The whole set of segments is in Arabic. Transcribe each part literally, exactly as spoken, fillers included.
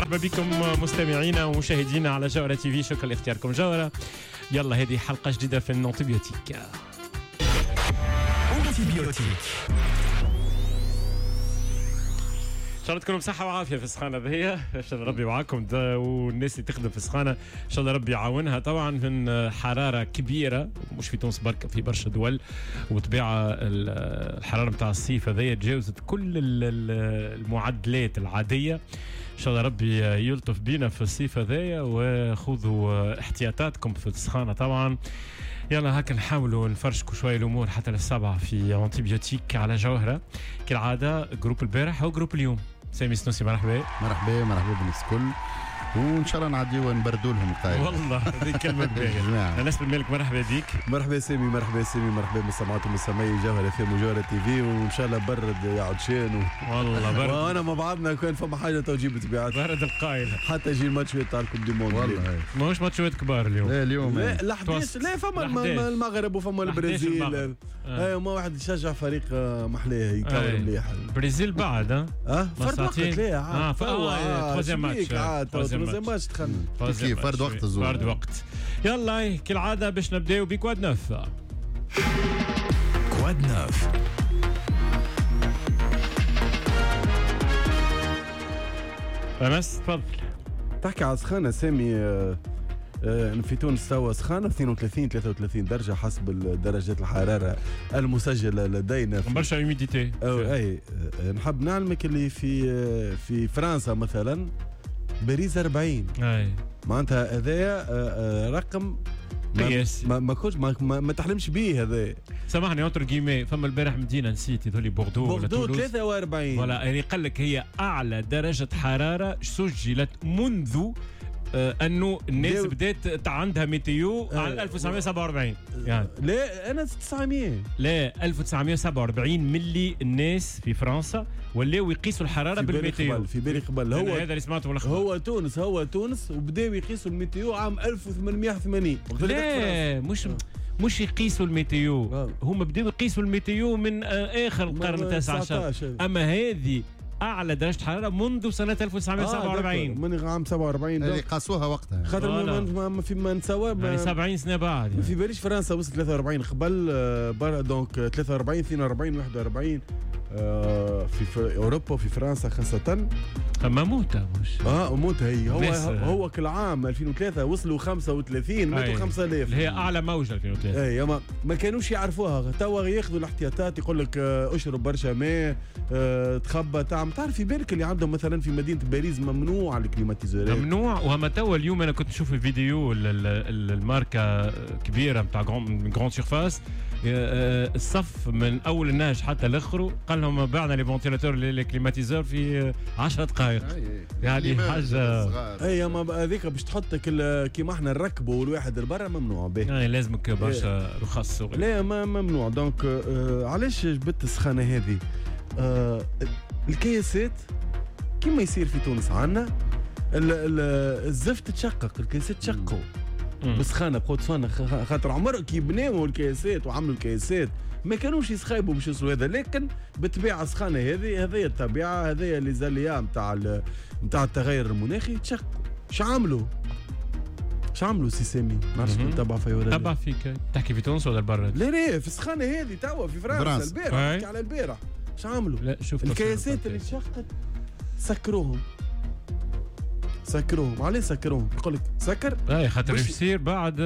مرحبا بكم مستمعينا ومشاهدينا على جوهرة تي في. شكرا لاختياركم جوهرة. يلا هذه حلقة جديدة في الانتيبيوتيك. انتيبيوتيك ان شاء الله تكونوا بصحة وعافية في السخانة ذهي. ان شاء الله ربي معاكم والناس اللي تخدم في السخانة ان شاء الله ربي يعاونها. طبعا من حرارة كبيرة مش في تونس بركة، في برشا دول، وطبيعة الحرارة متاع الصيف هذيا تجاوزت كل المعدلات العادية. ان شاء الله ربي يلطف بينا في الصيف هذايا، وخذوا احتياطاتكم في السخانة طبعا. يلا هكا نحاولوا نفرشكوا شويه الامور حتى للسبعه في انتيبيوتيك على جوهره كالعاده. جروب البارح او جروب اليوم. سامي سنوسي مرحبا. مرحبا مرحبا بالناس الكل، وان شاء الله نعديو ونبردوا لهم الطاير. والله هذه كلمه باهيه. انس بن مالك مرحبا بيك. مرحبا سامي. مرحبا سامي. مرحبا بسمعات ومستمعي جوهره في مجوهره تي في، وان شاء الله برد يعود شين و... والله برد. وانا مع بعضنا كان فما حاجه توجيب طبيعات برد القايل حتى يجي الماتش تاع الكوب دي موند. والله ماهوش ماتشات كبار اليوم. لا اليوم لا الحديث لا فما المغرب وفما البرازيل. ايوه ما واحد يشجع فريق محلاه يكون مليح. البرازيل بعد ها اه فرد وقت. لا اه تروزيام ماتش. تروزيام ماتش دخلنا كيف فرد وقت الزور. فرد وقت. يلا كالعاده باش نبداو بكواد نوف. كواد نوف. أنس تفضل. تحكي على سخانه سامي. آه آه في تونس توا سخانه اثنين وثلاثين ثلاثة وثلاثين درجه حسب درجات الحراره المسجله لدينا. برشا هيوميديتي. اي آه نحب نعلمك اللي في آه في فرنسا مثلا باريس أربعين. اي معناتها هذايا رقم قياسي ما ما كنتش ما, ما, ما تحلمش به. هذا سامحني اونتر كيمي. فما البارح مدينه نسيت هذولي بوردو بوردو ثلاثة وأربعين. ولا يعني قال لك هي اعلى درجه حراره سجلت منذ آه انه الناس بدات عندها ميتيو آه على ألف وتسعمائة وسبعة وأربعين. يعني لا انا تسعمائة. لا ألف وتسعمائة وسبعة وأربعين ملي الناس في فرنسا ولاو يقيسوا الحراره بالميتيو. في بالي قبل هو هذا اللي سمعته من الأخبار. هو تونس هو تونس وبداو يقيسوا الميتيو عام ألف وثمانمائة وثمانين. لا مش مش يقيسوا الميتيو. آه. هم بداوا يقيسوا الميتيو من آه اخر القرن التاسع عشر. اما هذه اعلى درجه حراره منذ سنه ألف وتسعمائة وسبعة وأربعين. آه من عام سبعة وأربعين اللي قاسوها وقتها. خاطر ما, ما في ما نسوا يعني سبعين سنه بعد. يعني. في باليش فرنسا وصلت ثلاثة وأربعين قبل برا دونك ثلاثة وأربعين اثنين وأربعين واحد وأربعين آه في, في اوروبا وفي فرنسا خاصه. اما موتة مش اه موتة هي هو هو كل عام ألفين وثلاثة وصلوا خمسة وثلاثين ماتوا خمسة آلاف. هي اعلى موجه ألفين وثلاثة. اي ما, ما كانوش يعرفوها. توا ياخذوا الاحتياطات يقول لك آه اشرب برشا ماء آه تخبى تعمل. تعرف في بالك اللي عندهم مثلا في مدينه باريس ممنوع الكليماتيزورات. ممنوع. وهم توا اليوم انا كنت نشوف الفيديو الماركه كبيره نتاع جراند سيرفاس الصف من اول النهج حتى لاخره قال لهم بعنا لي فونتيلاتور لي كليماتيزور في عشر دقائق. يعني حاجه اي ما هذيك باش تحطك كيما احنا نركبوا والواحد البرا ممنوع به. اي لازمك برشا رخص. لا ما ممنوع. دونك آه علاش جبت السخانه هذه؟ آه الكياسات كيما يصير في تونس عندنا الزفت تشقق. الكياسات تشققوا بسخانه بقوت سخانه خاطر عمر كي بناو الكياسات وعملوا الكياسات ما كانوش يسخايبوا باش يوصلوا هذا. لكن بالطبيعه السخانه هذه هذه الطبيعه هذه لي زاليا نتاع نتاع التغير المناخي تشققوا. اش عملوا؟ اش عملوا سي سامي؟ ما نعرفش نتبع في ولا تبع فيك. تحكي في تونس ولا برا؟ لا لا في السخانه هذه توا في فرنسا البارح. نحكي على البارح. اش عملوا؟ لا شوف الكياسات اللي تشققت سكروهم. سكروهم. عليه سكروهم؟ يقول لك سكر اي خاطر باش يصير بعد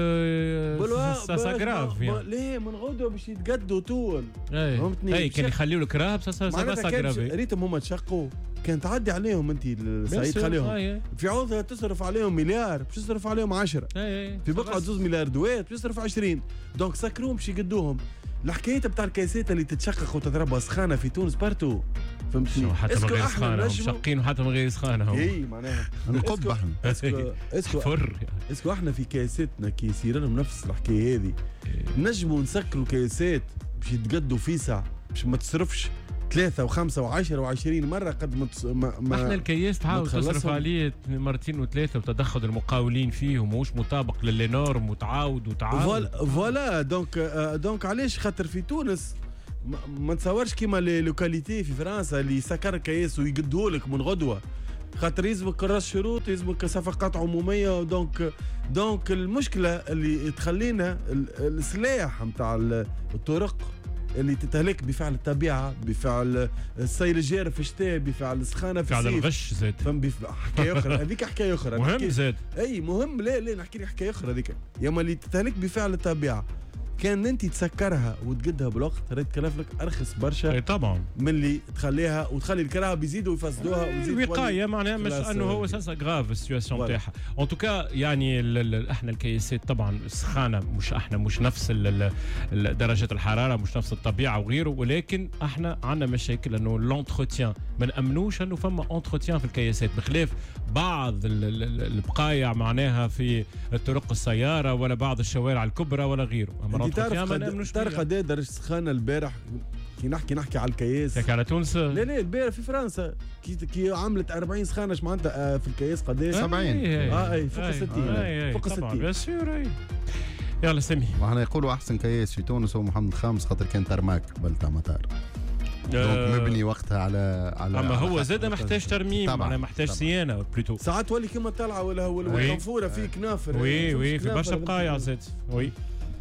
سا جراف. ليه من غدوه باش يتقدوا طول. اي اي كان يخليوا لك راهب سا جراف. ريتهم هما تشقوا كان تعدي عليهم انت السعيد خليهم في عوضها تصرف عليهم مليار باش تصرف عليهم عشرة. في بقعه زوز مليار دوات باش تصرف عشرين. دونك سكروهم باش يقدوهم. الحكايه بتاع الكيسات اللي تتشقق وتضربها سخانه في تونس بارتو. فهمتني؟ حتى من غير سخانه مشقين وحتى من غير سخانه. اي معناها نقب احنا. اسكو اسكو فر اسكو احنا في كيساتنا كي يصير لهم نفس الحكايه هذه نجموا نسكروا كيسات باش يتقدوا فيسع باش ما تصرفش ثلاثة وخمسة وعشرة وعشرين مرة قد ما, ما, ما احنا الكياس تحاول تصرف عليه مرتين وثلاثة وتدخل المقاولين فيه وموش مطابق للي نورم وتعاود وتعاود. فوالا دونك دونك علاش خاطر في تونس ما نتصورش كيما لي لوكاليتي في فرنسا اللي سكر كياس ويقدهولك من غدوة خاطر يلزمك كراس شروط، يلزمك صفقات عموميه. دونك دونك المشكله اللي تخلينا السلاح نتاع الطرق اللي تتهلك بفعل الطبيعه، بفعل السيل الجارف في الشتاء، بفعل السخانه في فعل الصيف. الغش زاد. فهم بف... حكايه اخرى هذيك حكايه اخرى مهم زاد. اي مهم. لا لا نحكي لك حكايه اخرى هذيك. يوم اللي تتهلك بفعل الطبيعه كان انت تسكرها وتقدها بالوقت راه تكلف لك ارخص برشا. اي طبعا. من اللي تخليها وتخلي الكراهه بيزيدوا يفسدوها ويزيد وقايه معناها مش انه هو اساسا غاف السيتواسيون تاعها. ان توكا يعني ال ال احنا الكيسات طبعا السخانه مش احنا مش نفس درجه الحراره، مش نفس الطبيعه وغيره، ولكن احنا عندنا مشاكل انه لونتروتيان ما نامنوش انه فما اونتروتيان في الكيسات، بخلاف بعض البقايع معناها في طرق السياره ولا بعض الشوارع الكبرى ولا غيره. انت تعرف تعرف قد ايه درجه سخانه البارح كي نحكي نحكي على الكياس. تحكي على تونس؟ لا لا البارح في فرنسا كي كي عملت أربعين سخانه اش معناتها في الكياس قداش؟ سبعين. اه اي فوق ستين فوق ستين بيان سور. يلا سامي. وهنا يقولوا احسن كياس في تونس هو محمد الخامس خاطر كان ترماك قبل تاع مطار. دونك مبني وقتها على على اما هو زاد محتاج ترميم، معناها محتاج طبعًا. صيانه بلوتو. ساعات تولي كيما طالعه ولا هو الكنفوره في كنافر. وي وي في برشا بقايع زاد. وي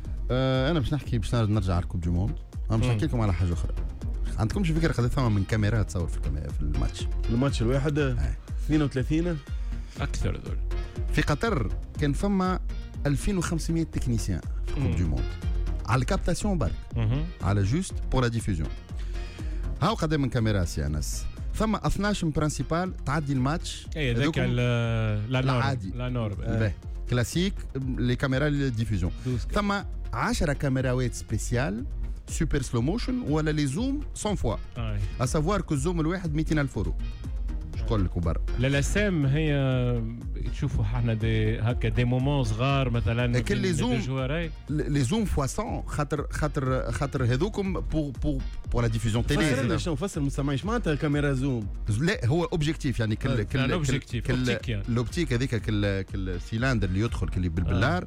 آه انا باش نحكي باش نرجع على الكوب دو موند. انا باش نحكي لكم على حاجه اخرى. عندكمش فكره قد ثم من كاميرات تصور في في الماتش؟ الماتش الواحد اثنين وثلاثين اكثر دول. في قطر كان فما ألفين وخمسمية تكنيسيان في الكوب دو موند على الكابتاسيون برك، على جوست بور لا ديفوزيون. هاو قد من كاميرات يا ناس. ثم اثناش برانسيبال تعدي الماتش. اي هذاك لا نور لا نور كلاسيك لي كاميرا ديفوزيون. ثم عشرة كاميراوات سبيسيال سوبر سلو موشن ولا لي زوم مية فوا. ا سافوار كو الزوم الواحد مئتين ألف اورو. شكون لك برا. لا لا سام هي تشوفوا احنا دي هكا دي مومون صغار مثلا كل لي زوم لي زوم فوا مية خاطر خاطر خاطر هذوكم بور بور بور لا ديفوزيون تيلي. فسر شنو فسر المستمعين معناتها كاميرا زوم؟ لا هو اوبجيكتيف يعني كل كل اوبجيكتيف الاوبتيك هذيك كل كل سيلاندر اللي يدخل كل بالبلار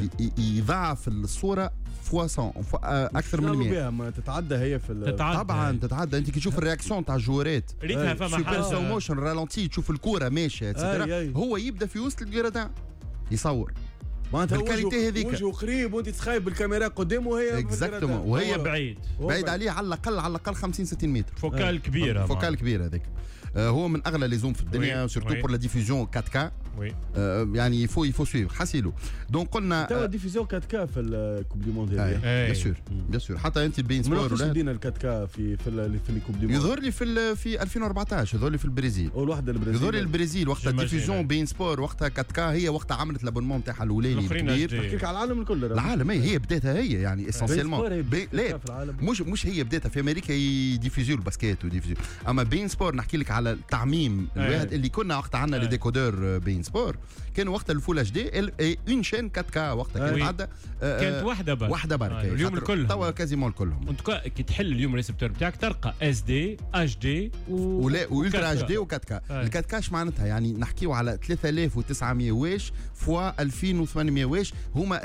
يضاعف الصوره فوا مية اكثر من مية. ما تتعدى هي في طبعا تتعدى. انت كي تشوف الرياكسيون تاع الجوارات ريتها فما سوبر سلو موشن رالونتي تشوف الكوره ماشيه اتسيتيرا. هو يبدا في وسط الجرادان يصور معناتها الكاليتي هذيك وجهه قريب وانت تخايب بالكاميرا قدامه وهي اكزاكتومون وهي بعيد بعيد عليه على الاقل على الاقل خمسين ستين متر. فوكال كبيره فوكال كبيره هذيك. هو من اغلى لي زوم في الدنيا سورتو بور لا ديفوزيون فور كا. وي يعني يفو يفو سويف حاسيلو. دونك قلنا تو ديفوزيون فور كا في الكوب دي موند هذه بيان سور بيان سور. حتى انت بين سبور ولا دينا ال فور كا في في في الكوب دي موند يظهر لي في في ألفين وأربعطاش يظهر لي في البرازيل. اول واحده البرازيل يظهر لي البرازيل وقتها ديفوزيون بين سبور وقتها فور كا هي وقتها عملت لابونمون تاعها الاولاني الكبير. نحكي لك على العالم الكل. العالم هي هي بداتها هي يعني اسونسيلمون. لا مش مش هي بداتها في امريكا يديفوزيو الباسكيت وديفوزيو. اما بين سبور نحكي لك على التعميم الواحد اللي كنا وقتها عندنا لي ديكودور بين سبور كانوا وقتها الفول اتش دي اون شين فور كا وقتها كانت عدى كانت واحده برك واحده برك. اليوم الكل توا كازيمون كلهم. انت كي تحل اليوم الريسبتور بتاعك تلقى اس دي اتش دي ولا والترا اتش دي و فور كا. ال فور كا اش معناتها يعني نحكيو على ثلاثة آلاف وتسعمية واش فوا ألفين وثمانمية واش هما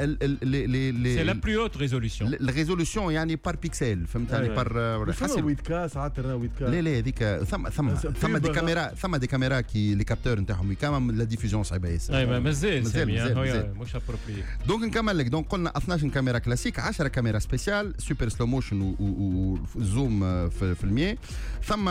لي سي لا بلو هوت ريزوليسيون. الريزوليسيون يعني بار بيكسل فهمتني بار حسب ويت كا ساعات ويت كا. لا لا هذيك ثم ثم ثم دي كاميرا ثم دي كاميرا كي لي كابتور نتاعهم كمان لا ديفوزيون صعيبه ياسر. اي مازال مازال مش ابروبري. دونك نكمل لك. دونك قلنا اثناش كاميرا كلاسيك عشرة كاميرا سبيسيال سوبر سلو موشن وزوم في المية. ثم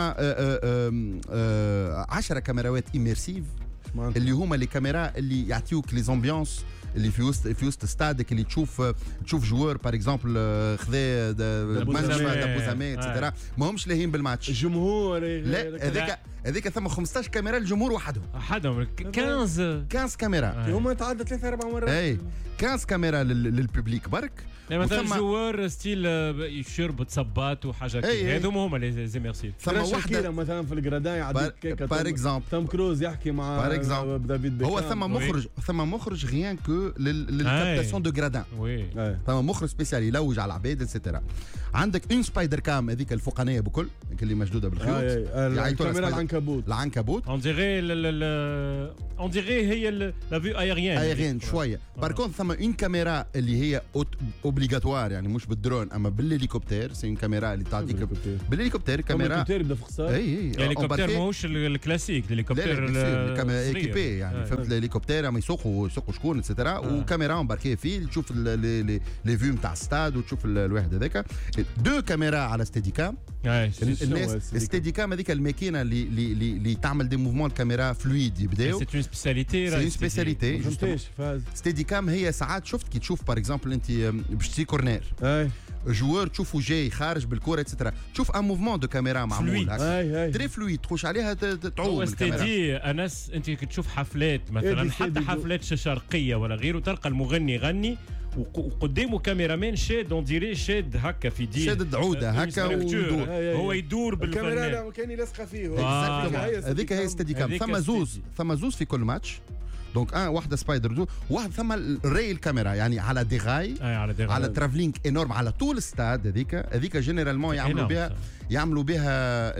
عشرة كاميراوات ايميرسيف اللي هما لي كاميرا اللي يعطيوك لي زامبيونس اللي في وسط في وسط استادك اللي تشوف تشوف جوار باغ اكزومبل خذا المنشفه دابوزامي اتسيتيرا ما همش لاهين بالماتش. الجمهور لا هذيك هذيك ثم خمسطاش كاميرا الجمهور وحدهم وحدهم خمسطاش خمسطاش كاميرا هما تعدى ثلاثة أربع مرات. اي خمسطاش كاميرا للببليك برك. مثلا جوار ستيل يشرب تصبات وحاجات هذوما هما لي زيميرسيف. ثم وحده مثلا في الجرادان يعديك باغ اكزومبل توم كروز يحكي مع دافيد بيكهام. هو ثم مخرج ثم مخرج غيان كو للكابتاسيون دو جرادان. ثم مخرج سبيسيال يلوج على العباد اتسيتيرا. عندك اون سبايدر كام هذيك الفوقانيه بكل اللي مشدوده بالخيوط. الكاميرا العنكبوت العنكبوت اون ديغي اون ديغي هي لا فيو ايريان ايريان شويه. بار كونت ثم اون كاميرا اللي هي اوبليغاتوار يعني مش بالدرون اما بالهليكوبتر، سي اون كاميرا اللي تعطيك بالهليكوبتر كاميرا. الهليكوبتر يبدا في قصار. اي اي الهليكوبتر ماهوش الكلاسيك، الهليكوبتر ايكيبي يعني فهمت الهليكوبتر اما يسوقوا يسوقوا شكون اتسيتيرا وكاميرا امباركيه فيه تشوف لي فيو نتاع الستاد وتشوف الواحد هذاك. دو كاميرا على ستيدي كام. الناس ستيدي كام هذيك الماكينه اللي اللي اللي تعمل دي موفمون الكاميرا فلويد يبداو. سي اون سبيسياليتي، سي اون سبيسياليتي فهمتش. ستيدي كام هي ساعات شفت كي تشوف باغ اكزومبل انت باش تسي كورنير اي جوار تشوفه جاي خارج بالكره اتسيتيرا، تشوف ان موفمون دو كاميرا معمول هكا تري فلويد تخش عليها تعوم الكاميرا. ستيدي انس انت كي تشوف حفلات مثلا حتى حفلات شرقيه ولا غيره تلقى المغني يغني وقدامه كاميرامان شاد اون ديري شاد هكا في دي شاد عوده هكا ويدور هو يدور بالفنان. الكاميرا كان لازقه فيه هذيك هي ستيدي كام. ثم زوز ثم زوز في كل ماتش. دونك ان واحده سبايدر دو واحد ثم الري الكاميرا يعني على ديغاي على ديغاي على ترافلينك انورم على طول الستاد. هذيك هذيك جينيرالمون يعملوا بها يعملوا بها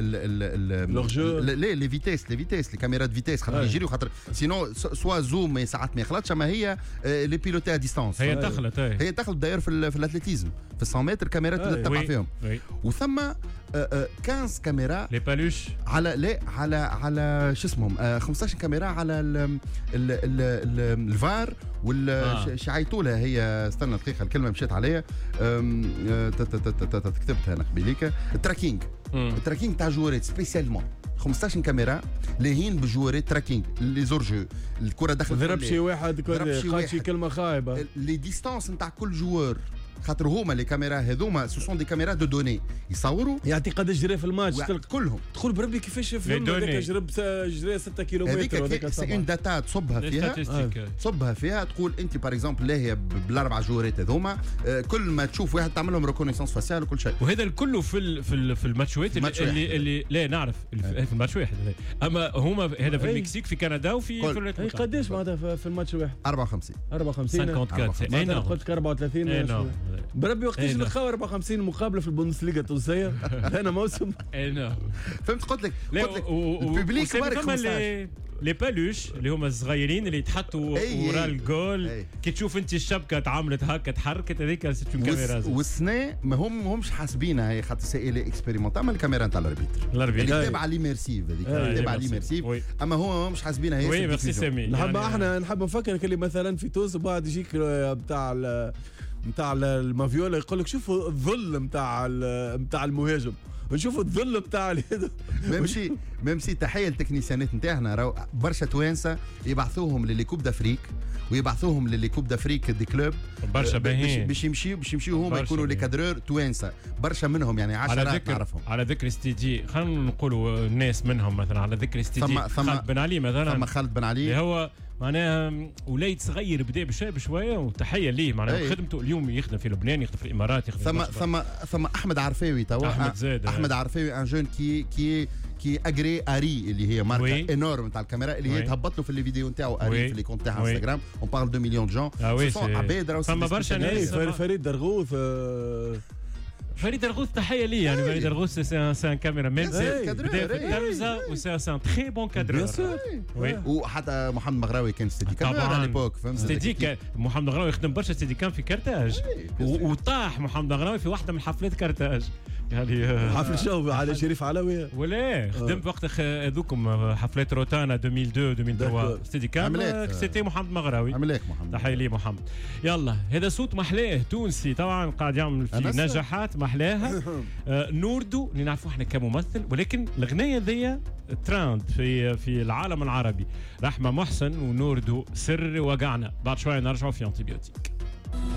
ال لي فيتيس لي فيتيس لي كاميرات فيتيس خاطر يجريوا خاطر سينو سوا زوم ساعات ما يخلطش. اما هي لي بيلوتي ا ديستانس هي دخلت هي دخلت داير في, في الاتليتيزم في مية متر كاميرات تتبع فيهم. وثم خمسطاش كاميرا لي بالوش على لا على على شو اسمهم خمسطاش كاميرا على ال ال ال الفار وال شعيتوا لها هي. استنى دقيقه الكلمه مشيت عليها كتبتها انا قبيليك. التراكينج التراكينج تاع جوارات سبيسيالمون خمسطاش كاميرا لاهين بجوارات تراكينج لي زورجو. الكره دخلت ضرب شي واحد قال شي كلمه خايبه. لي ديستانس نتاع كل جوار خاطر هما لي كاميرا هذوما سو سون دي كاميرا دو دوني يصوروا يعطي قداش جرى في الماتش كلهم. تقول بربي كيفاش فهم هذاك جرب جرى ستة كيلومتر هذيك سي اون داتا تصبها فيها تصبها فيها تقول انت باغ اكزومبل لا هي بالاربع جوارات هذوما كل ما تشوف واحد تعمل لهم ريكونيسونس فاسيال وكل شيء. وهذا الكل في في في الماتشوات اللي, اللي اللي لا نعرف في الماتش واحد. اما هما هذا في المكسيك في كندا وفي قداش معناتها في الماتش واحد أربعة وخمسين أربعة وخمسين انا قلت لك أربعة وثلاثين بربي وقتاش نلقاو أربعة وخمسين مقابله في البوندسليغا التونسيه. انا موسم اي نعم فهمت. قلت لك قلت لك الببليك مارك خمسطاش لي بالوش اللي هما الصغيرين اللي يتحطوا ورا الجول. كي تشوف انت الشبكه تعملت هكا تحركت هذيك سيت اون كاميرا. والسنه ما هم همش حاسبينها هي خاطر سي الي اكسبيريمونت. اما الكاميرا نتاع الاربيتر الاربيتر اللي تابعه ليميرسيف هذيك اللي تابعه ليميرسيف. اما هو مش حاسبينها هي. وي ميرسي سامي. نحب احنا نحب نفكر اللي مثلا في تونس بعد يجيك بتاع نتاع المافيولا يقول لك شوفوا الظل نتاع نتاع المهاجم ونشوفوا الظل نتاع ممشي ممشي. تحيه للتكنيسيانات نتاعنا راهو برشا توانسه يبعثوهم لليكوب دافريك ويبعثوهم لليكوب دافريك دي كلوب برشا باهين باش يمشيو باش يمشيو هما يكونوا لي كادرور توانسه برشا منهم يعني عشرات نعرفهم. على ذكر ستيدي خلينا نقولوا الناس منهم مثلا على ذكر ستيدي خالد بن علي مثلا. ثم خالد بن علي اللي هو معناها وليد صغير بدا بشويه بشويه وتحيه ليه معناها خدمته اليوم يخدم في لبنان يخدم في الامارات يخدم ثم ثم ثم احمد عرفاوي توا احمد زاد احمد عرفاوي ان جون كي كي كي اجري اري اللي هي ماركه انورم نتاع الكاميرا اللي هي تهبط له في الفيديو نتاعو اري في لي كونت تاع انستغرام اون بارل دو مليون جون. عباد راهو ثم برشا ناس. فريد درغوث فريد الغوث تحيه لي يعني فريد الغوث سي ان كاميرا مان بدا في التلفزه و سي ان تري بون كادرور. وحتى محمد مغراوي كان ستيدي كام على ليبوك فهمت. ستيدي محمد مغراوي يخدم برشا ستيدي كام في كرتاج وطاح محمد مغراوي في واحده من حفلات كرتاج يعني حفل الشو على شريف علوي ولا خدمت وقت هذوكم حفلات روتانا ألفين واثنين ألفين وثلاثة ستيدي كام سيتي محمد مغراوي. عملك محمد تحيه لي محمد. يلا هذا صوت محلاه تونسي طبعا قاعد يعمل في نجاحات محلاها. آه نوردو اللي نعرفوه احنا كممثل ولكن الغنية ذي تراند في في العالم العربي. رحمة محسن ونوردو سر وقعنا. بعد شوية نرجعوا في انتيبيوتيك.